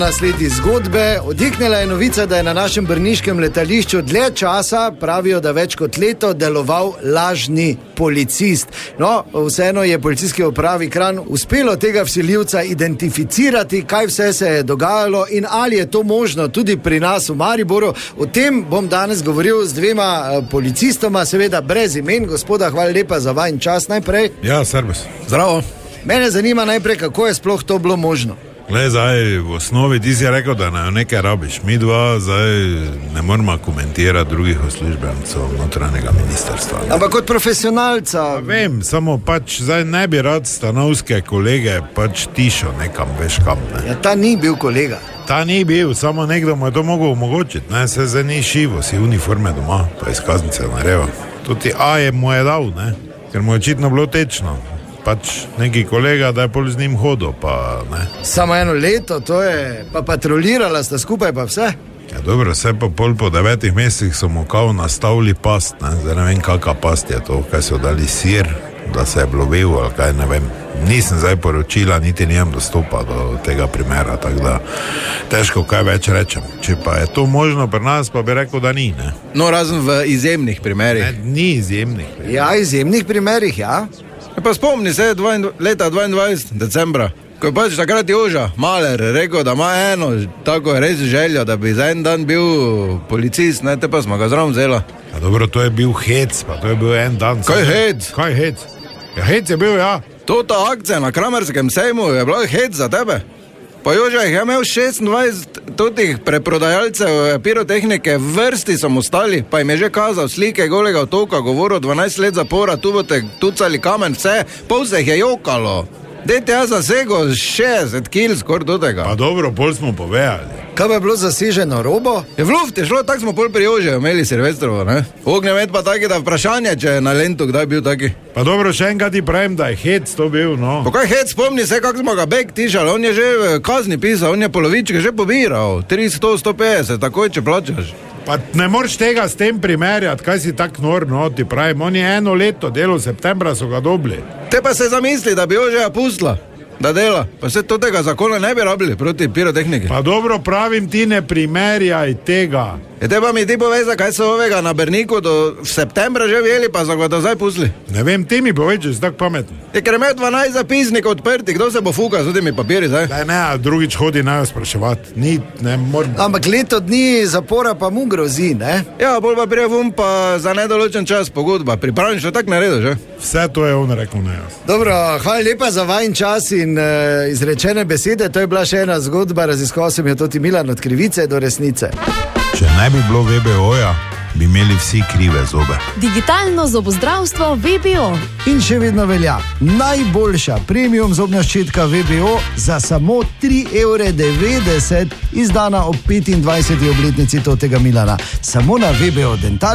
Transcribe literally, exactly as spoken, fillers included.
Nasledi zgodbe. Odjeknila je novica, da je na našem brniškem letališču dlje časa, pravijo, da več kot leto, deloval lažni policist. No, vseeno je policijski upravi Kranj uspelo tega vsiljivca identificirati, kaj vse se je dogajalo in ali je to možno tudi pri nas v Mariboru. O tem bom danes govoril z dvema policistoma, seveda brez imen. Gospoda, hvala lepa za vajen čas najprej. Ja, servus. Zdravo. Mene zanima najprej, kako je sploh to bilo možno. Glej, zdaj, v osnovi ti si rekel, da ne nekaj rabiš. Mi dva zdaj ne moramo komentirati drugih uslužbencev notranjega ministrstva. Ne? Ampak kot profesionalca... Ja, vem, samo pač zdaj ne bi rad stanovske kolege pač tišo nekam, veš kam. Ne? Ja, ta ni bil kolega. Ta ni bil, samo nekdo mu je to mogel omogočiti. Ne? Se zdaj ni šivo, si uniforme doma, pa izkaznice nareva. Tudi A je mu je dal, ne? Ker mu je očitno bilo tečno. Pač neki kolega, da je pol z njim hodil, pa ne. Samo eno leto, to je, pa patrolirala sta skupaj, pa vse. Ja, dobro, vse pa pol po devetih mesecih so mu kao nastavili past, ne. Zdaj ne vem, kakva past je to, kaj so dali sir, da se je blovil, ali kaj, ne vem. Nisem zdaj poročila, niti nijem dostopa do tega primera, tako da težko kaj več rečem. Če pa je to možno pri nas, pa bi rekel, da ni, ne. No, razen v izjemnih primerih. Ne, ni izjemnih. Ja, izjemnih primerih, ja. Pa spomni se leta dvaindvajset, decembra, ko je pač takrat Joža Maler rekel, da ima eno tako res željo, da bi za en dan bil policist, ne, te pa smo ga zraven vzela. Ja, dobro, to je bil hec, pa to je bil en dan. Kaj hec? Kaj hec? Ja, hec je bil, ja. To ta akcija na Kramerskem sejmu je bila hec za tebe. Pa Joža jih je imel šestindvajset totih preprodajalcev pirotehnike, vrsti so mu stali, pa jim je že kazal slike golega otoka, govoril dvanajst let zapora, tu boste tucali kamen, vse, pol se jih je jokalo. Dejte, jaz zasego šestdeset kil skor do tega. Pa dobro, pol smo povedali. Kaj bi bilo zaseženo robo? Je v luft je šlo, tak smo pol pri Jožeju imeli Silvestrovo, ne? Ognjemet pa taki, da vprašanje, če je na Lentu kdaj bil taki. Pa dobro, še enkrat ti pravim, da je hec to bil, no. Pa kaj hec, spomni se, kako smo ga bek tišali, on je že kazni pisal, on je polovičke že pobiral, tristo, sto petdeset, takoj, če plačaš. Pa ne moreš tega s tem primerjati, kaj si tak nor, no, ti pravim, on je eno leto delal, septembra so ga dobili. Te pa se zamisli, da bi Jožeja pustila, da dela, pa se to tega zakona ne bi rabili proti pirotehniki. Pa dobro, pravim ti, ne primerjaj tega. Je te pa mi ti povej, zakaj so ovega na Brniku do septembra že vjeli, pa so ga do zdaj pustili. Ne vem, ti mi povej, če si tak pametni. Je ker imel dvanajst zapisnikov odprti, kdo se bo fukal z temi papiri zdaj? Da ne, drugič hodi naj spraševati, ni, ne moram. Ampak leto dni zapora pa mu grozi, ne? Ja, bolj pa prije vum pa za nedoločen čas pogodba, pripravljen še tak naredil, že? Vse to je on rekel, ne jaz. Dobro, hvala lepa za vajen čas in uh, izrečene besede, to je bila še ena zgodba, raziskoval sem jo tudi Milan od krivice do resnice. Če ne bi bilo V B O-ja, bi imeli vsi krive zobe. Digitalno zobozdravstvo V B O. In še vedno velja najboljša premium zobna ščitka V B O za samo tri evre devetdeset, izdana ob petindvajseti obletnici totega Milana. Samo na V B O Dental.